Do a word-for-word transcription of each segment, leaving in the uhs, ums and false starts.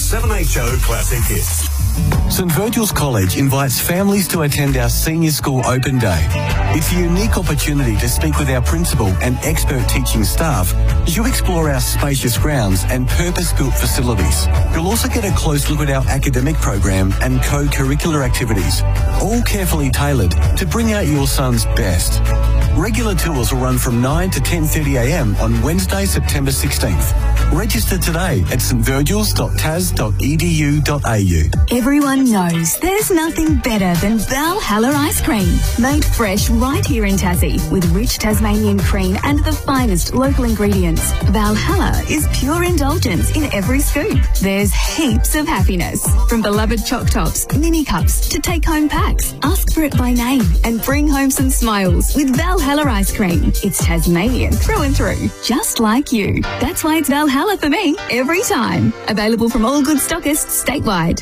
seven H O Classic Hits. St Virgil's College invites families to attend our Senior School Open Day. It's a unique opportunity to speak with our principal and expert teaching staff as you explore our spacious grounds and purpose-built facilities. You'll also get a close look at our academic program and co-curricular activities, all carefully tailored to bring out your son's best. Regular tours will run from nine to ten thirty a m on Wednesday, September sixteenth. Register today at s t virgils dot t a s dot e d u dot a u. Everyone knows there's nothing better than Valhalla ice cream. Made fresh right here in Tassie with rich Tasmanian cream and the finest local ingredients. Valhalla is pure indulgence in every scoop. There's heaps of happiness. From beloved choc tops, mini cups to take-home packs. Ask for it by name and bring home some smiles with Valhalla ice cream. It's Tasmanian through and through, just like you. That's why it's Valhalla for me every time. Available from all good stockists statewide.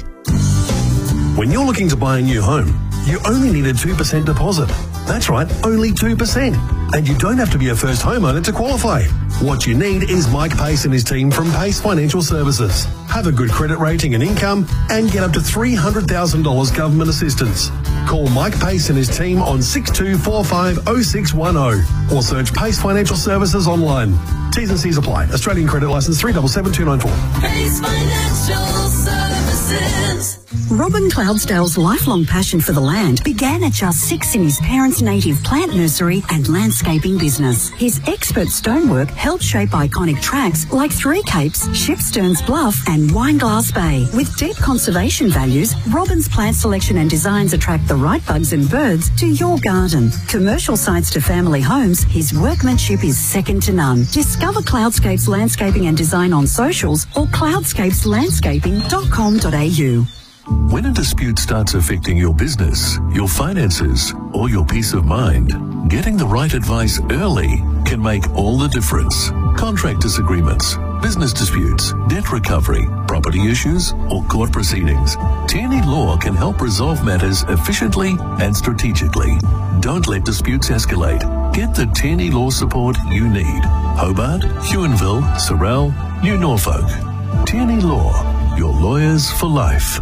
When you're looking to buy a new home, you only need a two percent deposit. That's right, only two percent. And you don't have to be a first homeowner to qualify. What you need is Mike Pace and his team from Pace Financial Services. Have a good credit rating and income and get up to three hundred thousand dollars government assistance. Call Mike Pace and his team on six two four five oh six one oh or search Pace Financial Services online. T's and C's apply. Australian credit licence three seven seven two nine four. Pace Financial Services. Robin Cloudsdale's lifelong passion for the land began at just six in his parents' native plant nursery and landscaping business. His expert stonework helped shape iconic tracks like Three Capes, Shipsterns Bluff and Wineglass Bay. With deep conservation values, Robin's plant selection and designs attract the right bugs and birds to your garden. Commercial sites to family homes, his workmanship is second to none. Discover Cloudscapes Landscaping and Design on socials or cloudscapes landscaping dot com dot a u. When a dispute starts affecting your business, your finances, or your peace of mind, getting the right advice early can make all the difference. Contract disagreements, business disputes, debt recovery, property issues, or court proceedings. Tierney Law can help resolve matters efficiently and strategically. Don't let disputes escalate. Get the Tierney Law support you need. Hobart, Huonville, Sorell, New Norfolk. Tierney Law, your lawyers for life.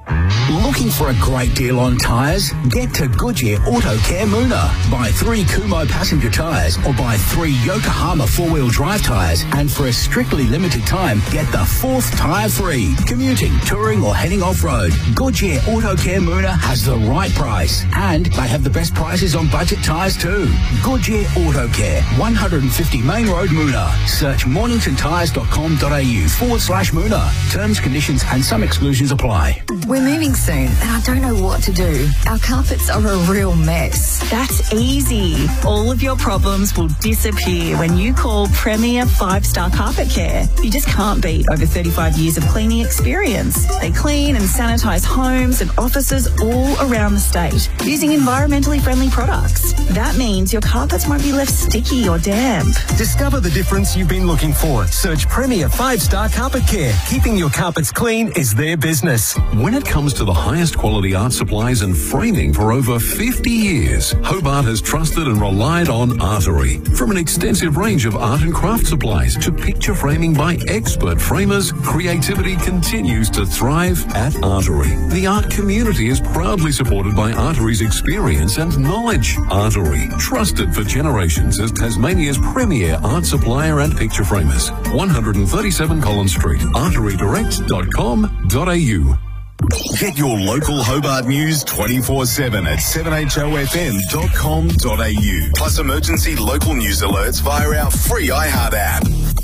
Looking for a great deal on tyres? Get to Goodyear Auto Care Moona. Buy three Kumho passenger tyres or buy three Yokohama four-wheel drive tyres, and for a strictly limited time, get the fourth tyre free. Commuting, touring or heading off-road, Goodyear Auto Care Moona has the right price, and they have the best prices on budget tyres too. Goodyear Auto Care, one fifty Main Road, Moona. Search mornington tyres dot com dot a u forward slash Moona. Terms, conditions and some exclusions apply. We're moving soon and I don't know what to do. Our carpets are a real mess. That's easy. All of your problems will disappear when you call Premier Five Star Carpet Care. You just can't beat over thirty-five years of cleaning experience. They clean and sanitise homes and offices all around the state using environmentally friendly products. That means your carpets won't be left sticky or damp. Discover the difference you've been looking for. Search Premier Five Star Carpet Care. Keeping your carpets clean is their business. When it comes to the highest quality art supplies and framing for over fifty years, Hobart has trusted and relied on Artery. From an extensive range of art and craft supplies to picture framing by expert framers, creativity continues to thrive at Artery. The art community is proudly supported by Artery's experience and knowledge. Artery, trusted for generations as Tasmania's premier art supplier and picture framers. one thirty-seven Collins Street, artery direct dot com dot a u. Get your local Hobart news twenty-four seven at seven h o f m dot com dot a u. Plus emergency local news alerts via our free iHeart app.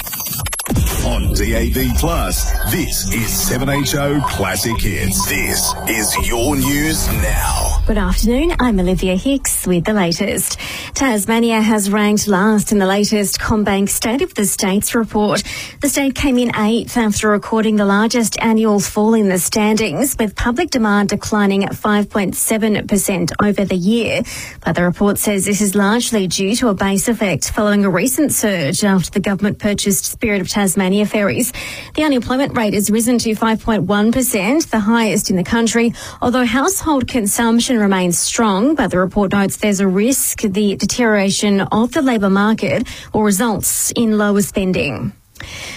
On D A B Plus, this is seven H O Classic Hits. This is your news now. Good afternoon, I'm Olivia Hicks with the latest. Tasmania has ranked last in the latest CommBank State of the States report. The state came in eighth after recording the largest annual fall in the standings, with public demand declining at five point seven percent over the year. But the report says this is largely due to a base effect following a recent surge after the government purchased Spirit of Tasmania ferries. The unemployment rate has risen to five point one percent, the highest in the country, although household consumption remains strong. But the report notes there's a risk the deterioration of the labour market will result in lower spending.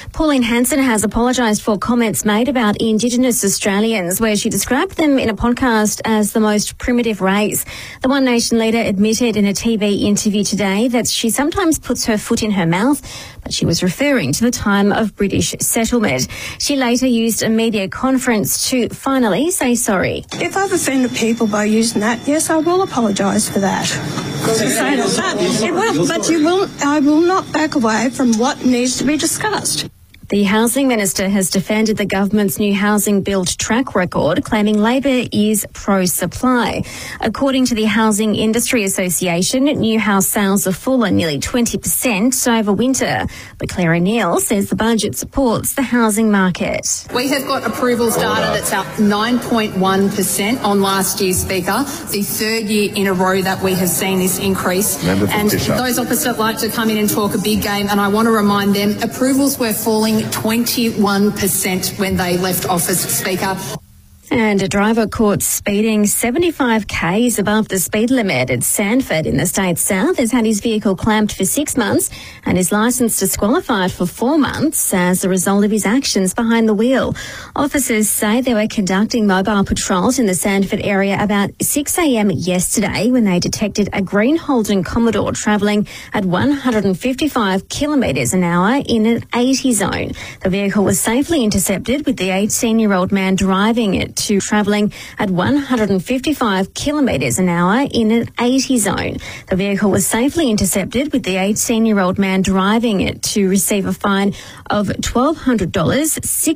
Pauline Hanson has apologised for comments made about Indigenous Australians, where she described them in a podcast as the most primitive race. The One Nation leader admitted in a T V interview today that she sometimes puts her foot in her mouth, but she was referring to the time of British settlement. She later used a media conference to finally say sorry. If I've offended people by using that, yes, I will apologise for that. It will, but you will, I will not back away from what needs to be discussed. The Housing Minister has defended the government's new housing build track record, claiming Labor is pro-supply. According to the Housing Industry Association, new house sales have fallen nearly twenty percent over winter. But Claire O'Neill says the budget supports the housing market. We have got approvals data that's up nine point one percent on last year, Speaker, the third year in a row that we have seen this increase. And those opposite like to come in and talk a big game, and I want to remind them approvals were falling twenty-one percent when they left office, Speaker. And a driver caught speeding seventy-five kays above the speed limit at Sandford in the State South has had his vehicle clamped for six months and his licence disqualified for four months as a result of his actions behind the wheel. Officers say they were conducting mobile patrols in the Sandford area about six a.m. yesterday when they detected a green Holden Commodore travelling at one hundred fifty-five kilometres an hour in an eighty zone. The vehicle was safely intercepted with the eighteen-year-old man driving it to travelling at one hundred fifty-five kilometres an hour in an eighty zone. The vehicle was safely intercepted with the eighteen-year-old man driving it to receive a fine of twelve hundred dollars,